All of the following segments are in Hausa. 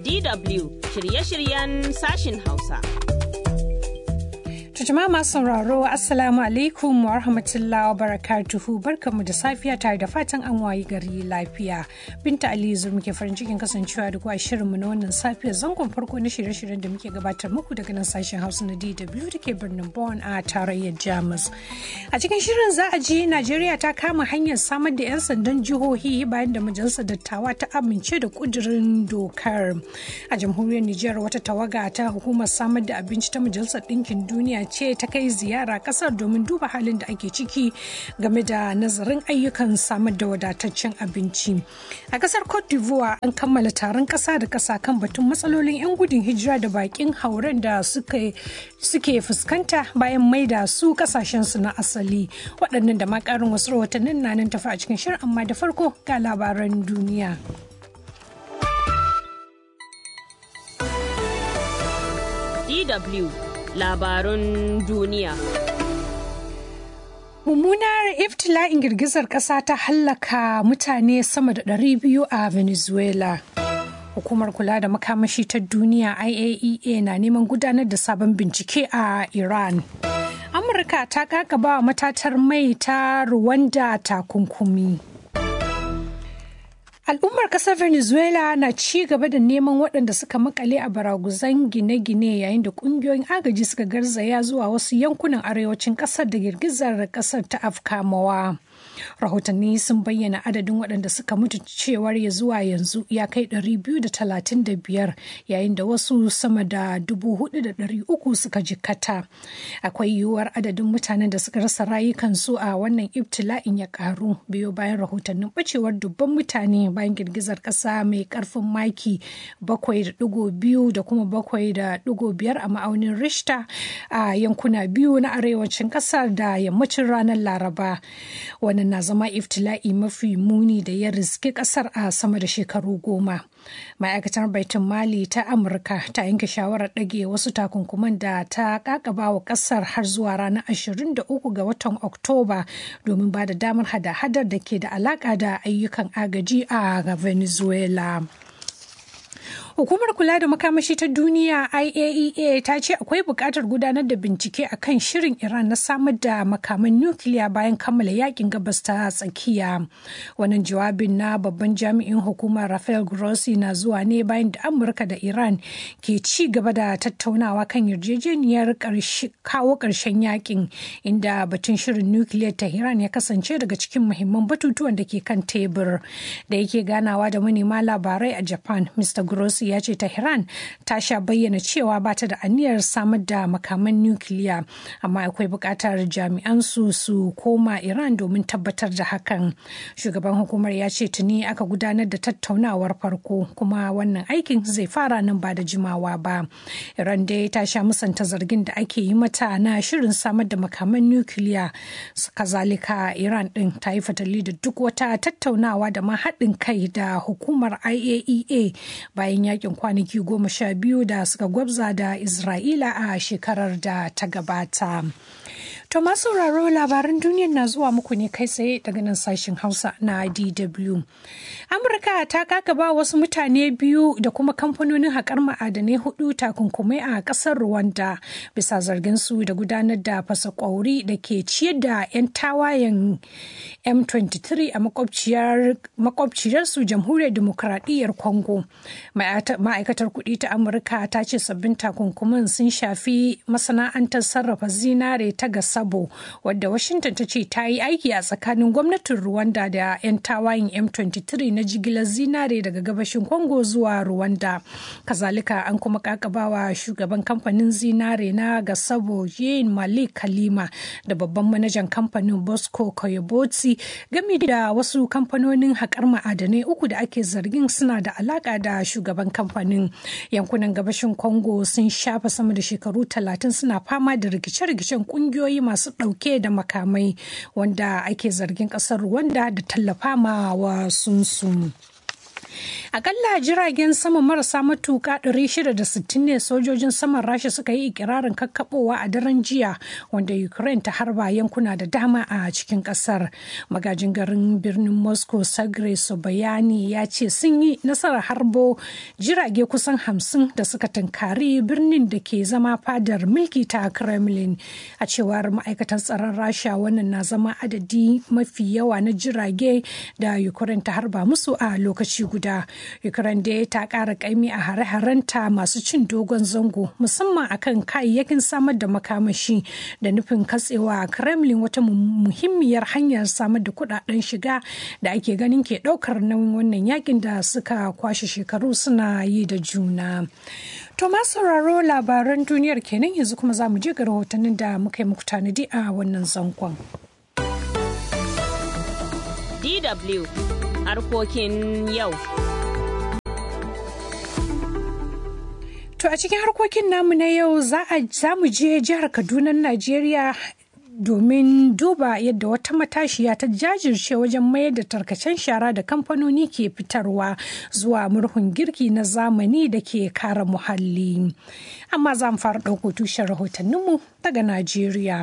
DW shirye-shiryen sashin Hausa. Jama'a masu sauraro Assalamu alaikum wa rahmatullahi wa barakatuhu, barkanmu da safiya tare da fatan an wayi gari lafiya. Binta Aliyu muke farin cikin kasancewa da ku a shirinmu na wannan safiyar zangon farko na shirye-shiryen da muke gabatar muku daga nan sashen Hausa na DW da ke birnin Bonn a tarayyar Jamus. A cikin shirin za a ji Najeriya ta kama hanyar samar da 'yan sandan jihohi bayan da majalisar dattawa ta amince da kudirin dokar. A jamhuriyar Nijar wata tawaga ta hukumar samar da abinci ta Majalisar Ɗinkin Duniya ce ta kai ziyara kasar domin duba halin da ake ciki game da nazarin ayyukan samar da wadataccen abinci. A kasar Cote d'Ivoire an kammala taron kasa da kasa kan batun matsalolin 'yan gudun hijira da bakin hauren da suke fuskanta bayan maida su kasashensu na asali. Waɗannan da ma ƙarin wasu rahotannin na nan tafi a cikin shirin, amma da farko ga labaran duniya. DW labarun duniya. Mummunar iftila'in girgizar ƙasa ta hallaka mutane sama da 200 a Venezuela. Hukumar kula da makamashi ta duniya IAEA na neman gudanar da sabon bincike a Iran. Amurka ta kakaba matatar mai ta Rwanda takunkumi. Al'ummar ƙasar Venezuela na ci gaba da neman waɗanda suka makale a baraguzan gine-gine yayin da ƙungiyoyin agaji suka garzaya zuwa wasu yankunan arewacin ƙasar da girgizar ƙasar ta afkamawa. Rahotanni sun bayyana adadin waɗanda suka mutu cewar ya zuwa yanzu ya kai 235 yayin da wasu sama da 4,300 suka jikkata. Akwai yiwuwar adadin mutanen da suka rasa rayukansu a wannan ibtila'in ya karu biyo bayan rahotannin bacewar dubban mutane bayan girgizar ƙasa mai ƙarfin maki 7.2 da kuma 7.5 a ma'aunin Richter a yankuna biyu na arewacin ƙasar da yammacin ranar Laraba. Wannan na zama iftila'i mafi muni da ya riski kasar a sama da shekaru 10. Ma'aikatar baitin mali ta Amurka ta yanke shawarar ɗage wasu takunkuman da ta kakaba wa kasar har zuwa ranar 23 ga watan Oktoba domin ba da damar hada-hadar da ke da alaka da ayyukan agaji a Venezuela. Hukumar kula da makamashi ta duniya IAEA ta ce akwai buƙatar gudanar da bincike a kan shirin Iran na samar da makaman nukiliya bayan kammala yakin gabas ta tsakiya. Wannan jawabin na babban jami'in hukumar Rafael Grossi na zuwa ne bayan da Amurka da Iran ke ci gaba da tattaunawa kan yarjejeniyar kawo ƙarshen yakin, inda batun shirin nukiliyar Tehran ya kasance daga cikin muhimman batutuwan da ke kan tebur. Da yake ganawa da manema labarai a Japan, Mr. Grossi ya ce Tehran ta sha bayyana cewa ba ta da aniyar samar da makaman nukiliya, amma akwai buƙatar jami'an su koma Iran domin tabbatar da hakan. Shugaban hukumar ya ce tuni aka gudanar da tattaunawar farko kuma wannan aikin zai fara nan ba da jimawa ba. Iran dai ta sha musanta zargin da ake yi mata na shirin samar da makaman nukiliya. Kazalika Iran din ta yi fatali da duk wata tattaunawa da ma haɗin kai da hukumar IAEA bayan yakin kwanaki 12 da suka gwabza da Isra'ila a shekarar da ta gabata. To masu sauraro, labaran duniyar na zuwa muku ne kai tsaye daga nan sashen Hausa na DW. Amurka ta kakaba wasu mutane biyu da kuma kamfanonin haƙar ma'adanai 4 takunkumai a ƙasar Rwanda bisa zargin su da gudanar da fasa ƙwauri da ke ciyar da 'yan tawayen M23 a makwabciyarsu Jamhuriyar Dimokuraɗiyyar Congo. Ma'aikatar kuɗi ta Amurka ta ce sabbin takunkuman sun shafi masana'antar sarrafa zinare ta gasa wadda Washington ta ce ta yi aiki a tsakanin gwamnatin Rwanda da 'yan tawayin M23 na jigilar zinare daga gabashin Congo zuwa Rwanda. Kazalika an kuma kakabawa shugaban kamfanin zinare na Gasabo Jean Malik Kalima da babban manajan kamfanin Bosco Koyobotsi game da wasu kamfanonin haƙar ma'adanai 3 da ake zargin suna da alaƙa da shugaban kamfanin. Yankunan gabashin Congo sun shafa sama da shekaru 30 suna fama da rikice-rikicen ƙungiyoyi masu ɗauke da makamai wanda ake zargin ƙasar Rwanda da tallafa ma wasunsu. Akalla jiragen sama marasa matuka 660 ne sojojin saman Rasha suka yi ikirarin kakkabowa a daren jiya, wanda Ukraine ta harba yankuna da dama a cikin kasar. Magajin garin birnin Moscow Sergei Sobyanin ya ce sun yi nasarar harbo jirage kusan 50 da suka tunkari birnin da ke zama fadar mulki ta Kremlin. A cewar ma'aikatan tsaron Rasha, wannan na zama adadi mafi yawa na jirage da Ukraine ta harba musu a lokaci guda. Ukraine dai ta ƙara ƙaimi a hare-harenta masu cin dogon zango, musamman akan kayayyakin samar da makamashi, da nufin katsewa Kremlin wata muhimmiyar hanyar samar da kudaden shiga da ake ganin ke ɗaukar nauyin wannan yakin da suka kwashe shekaru suna yi da juna. To masu sauraro, labaran duniyar kenan. Yanzu kuma za mu je ga rahotannin da muka yi muku tanadi a wannan zangon. DW harkokin yau. To a cikin harkokin namu na yau za mu je jihar Kaduna, Najeriya, domin duba yadda wata matashiya ta jajirce wajen mayar da tarkacen shara da kamfanoni ke fitarwa zuwa murhun girki na zamani da ke kare muhalli. Amma za mu fara ɗauko tushen rahotanninmu daga Najeriya.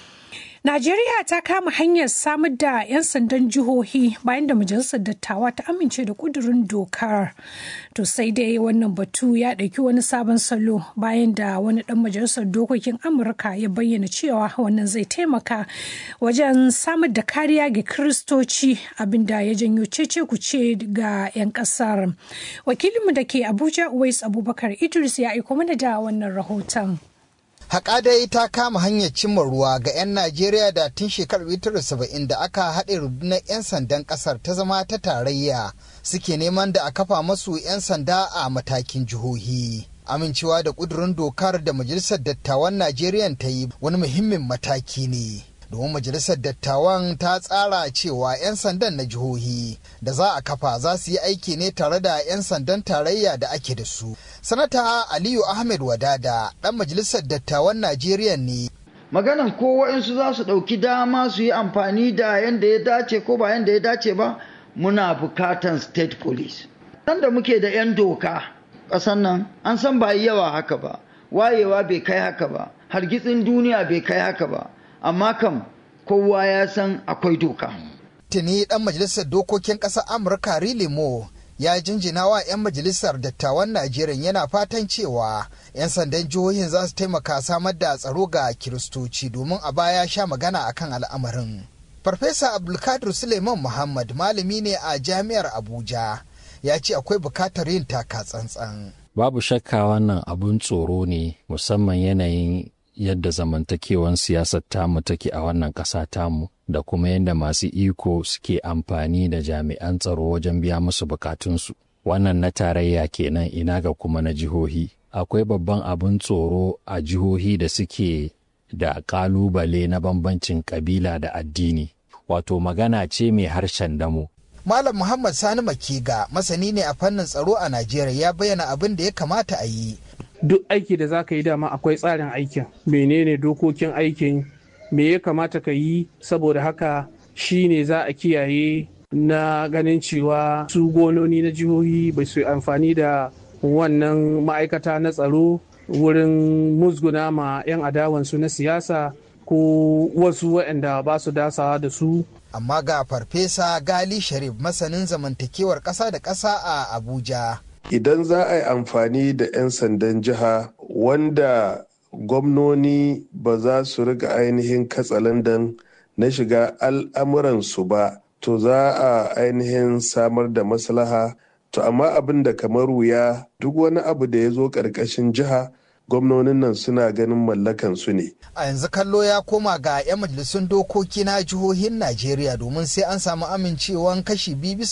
Najeriya ta kama hanyar samar da 'yan sandan jihohi bayan da majalisar dattawa ta amince da kudurin dokar. To sai dai wannan batu ya ɗauki wani sabon salo bayan da wani ɗan majalisar dokokin Amurka ya bayyana cewa wannan zai taimaka wajen samar da kariya ga Kiristoci, abinda ya janyo cece-kuce ga 'yan ƙasar. Wakilinmu da ke Abuja, Uwais Abubakar Idris, ya aiko mana da wannan rahoton. Haƙa dai ta kama hanyar cimma ruwa ga 'yan Najeriya da tun shekarar 1970 da aka haɗe rundunar 'yan sandan ƙasar ta zama ta tarayya suke neman da a kafa masu 'yan sanda a matakin jihohi. Amincewa da ƙudurin dokar da Majalisar Dattawan Najeriya ta yi wani muhimmin mataki ne. Domin Majalisar Dattawan ta tsara cewa 'yan sandan na jihohi da za a kafa za su yi aiki ne tare da 'yan sandan tarayya da ake da su. Sanata Aliyu Ahmed Wadada ɗan Majalisar Dattawan Najeriya ne. Maganan ko waɗansu za su ɗauki dama su yi amfani da yadda ya dace ko ba yadda ya dace ba, muna bukatan state police. Nan da muke da 'yan doka ƙasan nan an san ba yawa haka ba, wayewa bai kai haka ba, hargitsin duniya bai kai haka ba. Amma kam kowa ya san akwai doka. Tuni ɗan majalisar dokokin ƙasar Amurka Riley Moore ya jinjina wa 'yan majalisar dattawan Najeriya, yana fatan cewa 'yan sandan jihohin za su taimaka samar da tsaro ga Kiristoci, domin a baya sha magana akan al'amarin. Farfesa Abdulkadir Suleiman Muhammad malami ne a Jami'ar Abuja, ya ce akwai bukatar yin taka tsantsan. Babu shakka wannan abun tsoro ne, musamman yanayin yadda zamantakewan siyasar tamu take a wannan ƙasa tamu, da kuma yadda masu iko suke amfani da jami'an tsaro wajen biya musu bukatunsu. Wannan na tarayya kenan, ina ga kuma na jihohi. Akwai babban abin tsoro a jihohi da suke da ƙalubale na bambancin ƙabila da addini, wato magana ce mai harshen damo. Malam Muhammad Sani Makiga, masani ne a fannin tsaro a Najeriya, ya bayyana abin da ya kamata a yi. Duk aiki da za ka yi dama akwai tsarin aikin, menene dokokin aikin, me ya kamata ka yi, saboda haka shi ne za a kiyaye na ganin cewa su gononi na jihohi bai su amfani da wannan ma'aikata na tsaro wurin musguna ma 'yan adawansu na siyasa ko wasu waɗanda ba su dasawa da su. Amma ga Farfesa Gali Sharif, masanin zamantakewar ƙasa da ƙasa a Abuja. Idan za a yi amfani da 'yan sandan jiha wanda gwamnoni ba za su riga ainihin katsalandan na shiga al'amuransu ba, to za a ainihin samar da maslaha. To amma abin da kamar wuya, duk wani abu da ya zo ƙarƙashin jiha, gwamnonin nan suna ganin mallakan su ne. A yanzu kallo ya koma ga 'yan majalisun dokoki na jihohin Najeriya, domin sai an samu amincewan kashi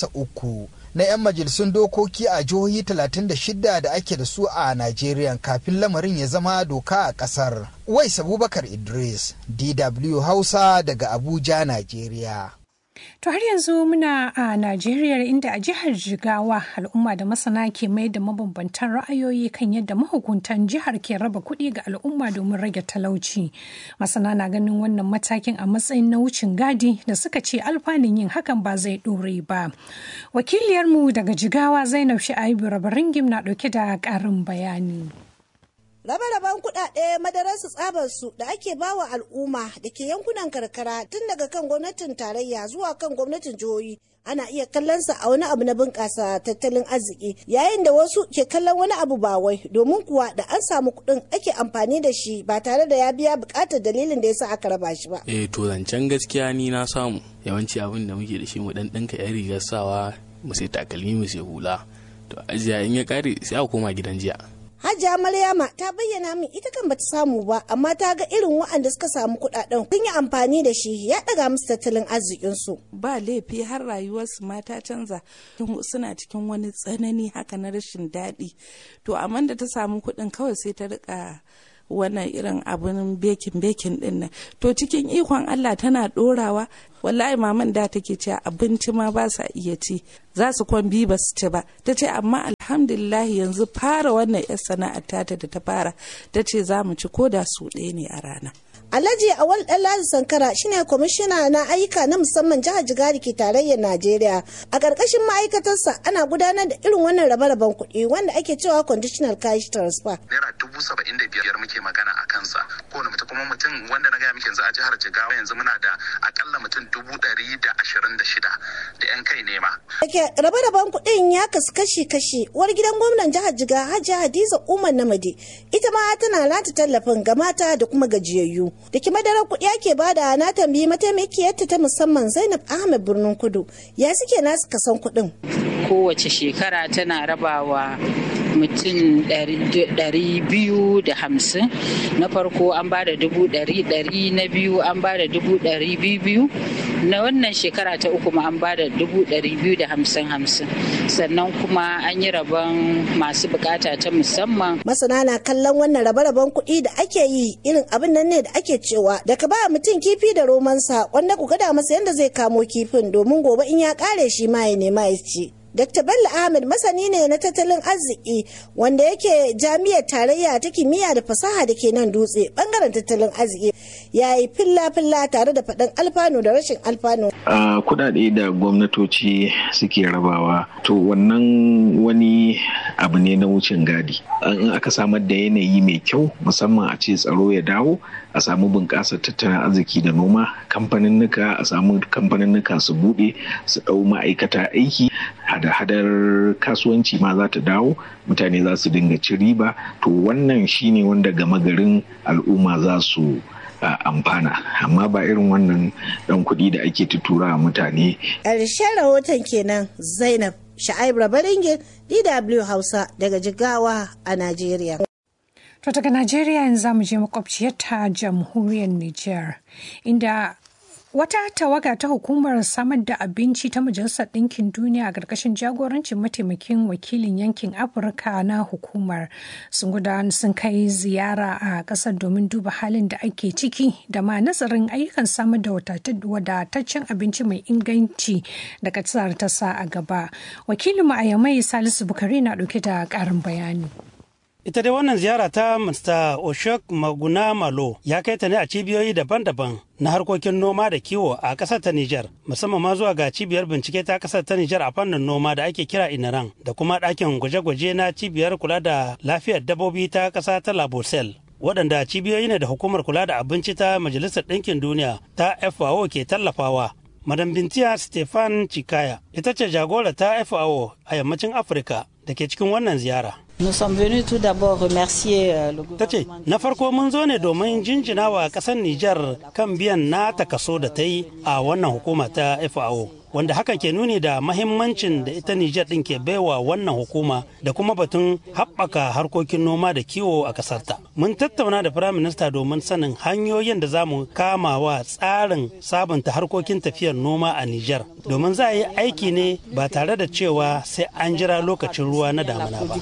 2/3 na 'yan majalisun dokoki a jihohi 36 da ake da su a Najeriya kafin lamarin ya zama doka a kasar. Uwais Abubakar Idris, DW Hausa daga Abuja, Najeriya. To har yanzu muna a Najeriya inda a jihar Jigawa al'umma da masana ke mai da mabambantan ra'ayoyi kan yadda mahukuntan jihar ke raba kuɗi ga al'umma domin rage talauci. Masana na ganin wannan matakin a matsayin na wucin gadi da suka ce alfanun yin hakan ba zai ɗore ba. Wakiliyarmu daga Jigawa Zainab Sha'ibu Rabaringim na ɗauke da ƙarin bayani. Rabe-raben kuɗaɗe madararsu tsabarsu da ake bawa al'umma da ke yankunan karkara tun daga kan gwamnatin tarayya zuwa kan gwamnatin jihohi ana iya kallonsa a wani abu na bunƙasa tattalin arziki yayin da wasu ke kallon wani abu ba wai domin kuwa da an samu kuɗin ake amfani da shi ba tare da ya biya buƙatar dalilin da yasa aka raba shi ba. To zancen gaskiya ni na samu yawanci abin da muke da shi mu dan ɗinka yan rigar sawa mu sai takalmi mu sai hula to ajiya in ya ƙare sai a koma gidan jiya. Hajiya Maryama ta bayyana min ita kan bata samu ba amma ta ga irin waɗanda suka samu kuɗaɗen sun yi amfani da shi ya ɗaga musu tattalin arzikinsu. Ba laifi har rayuwarsu ma ta canza suna cikin wani tsanani haka na rashin daɗi to amma da ta samu kuɗin kawai sai ta riƙa wannan irin abin bekin din nan to cikin ikon Allah tana ɗorawa wallahi maman da take cewa abinci ma ba sa iya ci za su kwambi ba su ci ba ta ce amma alhamdulillah yanzu fara wannan yar sana'ar tata da ta fara ta ce za mu ci ko da su ɗaya ne a rana. Alhaji Awal Ɗanladi Sankara shine kwamishina na ayyuka na musamman jihar Jigawa ke tarayyar Najeriya. A ƙarƙashin ma'aikatarsa ana gudanar da irin wannan rabe-raben kuɗi wanda ake cewa conditional cash transfer. Naira 75,000 muke magana a kansa. Kowane mutum kuma mutum wanda na gaya miki yanzu a jihar Jigawa yanzu muna da akalla mutum 126 da 'yan kai nema. Dake rabe-raben kuɗin ya kasu kashi-kashi. Uwar gidan gwamnan jihar Jigawa Hajiya Hadiza Umar Namadi ita ma tana nata tallafin ga mata da kuma gajiyayyu. Da ki madarar kuɗi ake bada na tambayi mataimakiyarta ta musamman Zainab Ahmed Birnin Kudu ya suke nasu kasan kuɗin. Kowace shekara tana rabawa mutum 250 na farko an ba da 100,000 na biyu an ba da 200,000 na wannan shekara ta uku ma an ba da 250,000 sannan kuma an yi rabon masu bukata ta musamman. Masana na kallon wannan rabe-raben kuɗi da ake yi irin abin nan ne da ake cewa da ka ba mutum kifi da romansa wanda ku gada masa yadda zai kamo kifin domin gobe in ya kare shi ma ya nema ya ci. Dr. Bello Ahmed masani ne na tattalin arziki wanda yake jami'ar tarayya ta kimiyya da fasaha da ke nan dutse bangaren tattalin arziki ya yi filla-filla tare da faɗin alfanu da rashin alfanu. Kuɗaɗe da gwamnatoci suke rabawa to wannan wani abu ne na wucin gadi. In aka samar da yanayi mai kyau musamman a ce tsaro ya dawo a samu bunƙasar tattalin arziki da noma kamfaninnika a samu kamfaninnika su buɗe su ɗau ma'aikata aiki hada-hadar kasuwanci ma za ta dawo mutane za su dinga ci riba to wannan shine wanda gama garin al'umma za su amfana amma ba irin wannan dan kuɗi da ake tutura mutane. Ƙarshen rahoton kenan Zainab Sha'ibu Rabaringin DW Hausa daga Jigawa a Najeriya. To daga Najeriya yanzu za mu je makwabciyarta jamhuriyar Nijar inda wata tawaga ta hukumar samar da abinci ta Majalisar Ɗinkin Duniya a ƙarƙashin jagorancin mataimakin wakilin yankin Afirka na hukumar sun kai ziyara a ƙasar domin duba halin da ake ciki da ma nazarin ayyukan samar da wadataccen abinci mai inganci da ƙasar ta sa a gaba. Wakilinmu a Yamai Salisu Bukari na ɗauke da ƙarin bayani. Ita dai wannan ziyara ta Mr. Oshok Maguna Malo ya kai ta ne a cibiyoyi daban-daban na harkokin noma da kiwo a ƙasar ta Nijar, musamman ma zuwa ga cibiyar bincike ta ƙasar ta Nijar a fannin noma da ake kira Inaran da kuma ɗakin gwaje-gwaje na cibiyar kula da lafiyar dabbobi ta ƙasa ta Labosel. Waɗanda cibiyoyi ne da hukumar kula da abinci ta Majalisar Ɗinkin Duniya ta FAO ke tallafawa. Madam Bintiya Stefan Chikaya ita ce jagora ta FAO a yammacin Afirka da ke cikin wannan ziyara. Ta ce, na farko mun zo ne domin jinjina wa ƙasar Nijar kan biyan nata kaso da ta yi a wannan hukuma ta FAO, wanda hakan ke nuni da mahimmancin da ita Nijar ɗin ke baiwa wannan hukuma da kuma batun haɓaka harkokin noma da kiwo a ƙasarta. Mun tattauna da Firaminista domin sanin hanyoyin da za mu kama wa tsarin sabunta harkokin tafiyar noma a Nijar, domin za a yi aiki ne ba tare da cewa sai an jira lokacin ruwa na damuna ba.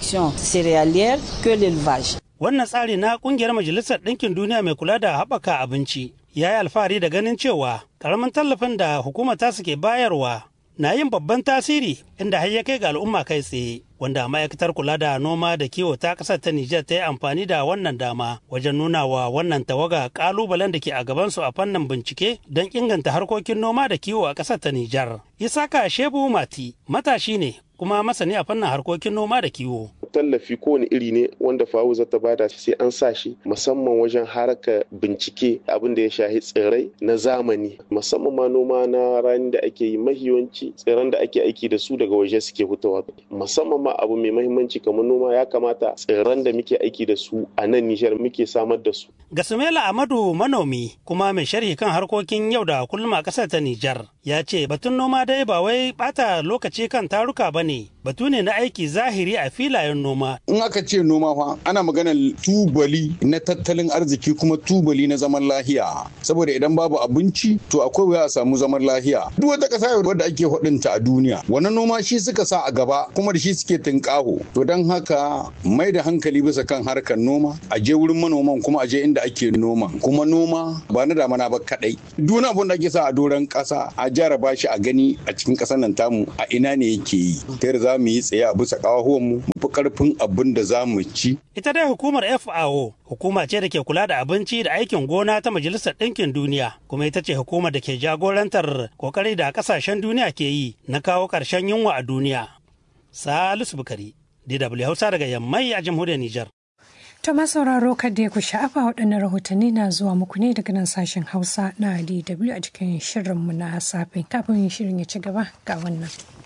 Wannan tsari na kungiyar Majalisar Ɗinkin Duniya mai kula da haɓaka abinci ya yi alfahari da ganin cewa ƙaramin tallafin da hukumar ta suke bayarwa na yin babban tasiri inda har ya kai ga al'umma kai tsaye, wanda ma'aikatar kula da noma da kiwo ta ƙasar ta Nijar ta yi amfani da wannan dama wajen nuna wa wannan tawaga ƙalubalen da ke a gabansu a fannin bincike don inganta harkokin noma da kiwo a ƙasar ta Nijar. Isaka Shebu Mati matashi ne kuma masani a fannin harkokin noma da kiwo. Tallafi kowane iri ne wanda FAO za ta bada sai an sa shi musamman wajen harkar bincike abin da ya shahi tsirrai na zamani, musamman ma noma na rani da ake yi, mahiyanci tsirran da ake aiki da su daga waje suke fitowa. Musamman ma abu mai mahimmanci kamar noma ya kamata tsirran da muke aiki da su a nan Nijar muke samar da su. Gasumela Amadu manomi kuma mai sharhi kan harkokin yau da kullum a ƙasar ta Nijar ya ce batun noma dai ba wai bata lokaci kan taruka ba ne, batu ne na aiki zahiri a filayen noma. In aka ce noma fa ana maganar tubali na tattalin arziki kuma tubali na zaman lahiya, saboda idan babu abinci to akwai wuya a samu zaman lahiya. Duk wata ƙasa wadda ake hudunta a duniya wannan noma shi suka sa a gaba kuma da shi suke tunƙaho. To don haka mai da hankali bisa kan harkar noma, a je wurin manoman kuma a je inda ake noman, kuma noma ba na damana ba kadai. Duk wani abun da ake sa a doron ƙasa a jaraba shi a gani a cikin ƙasar nan tamu a ina ne yake yi, ta yadda za mu yi tsaye a bisa ƙawahuwanmu mu fi ƙarfin abin da za mu ci. Ita dai hukumar FAO hukuma ce da ke kula da abinci da aikin gona ta Majalisar Ɗinkin Duniya, kuma ita ce hukumar da ke jagorantar kokari da ƙasashen duniya ke yi na kawo ƙarshen yunwa a duniya. Salisu Bukari, DW Hausa daga Yammai a jamhuriyar Nijar. To masauraro kada ku sha'afa waɗannan rahotanni na zuwa muku ne daga nan sashen Hausa na DW a cikin shirinmu na safe. Kafin shirin ya ci gaba ga wannan.